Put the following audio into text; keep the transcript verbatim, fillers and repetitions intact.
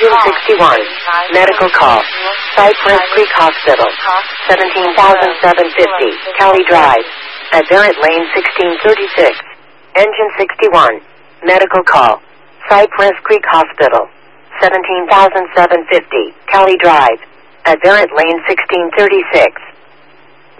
Engine sixty-one, medical call. Cypress Creek Hospital, seventeen thousand seven hundred fifty, Cali Drive. At Barrett Lane sixteen thirty-six. Engine sixty-one, medical call. Cypress Creek Hospital, seventeen thousand seven hundred fifty, Cali Drive. At Barrett Lane sixteen thirty-six.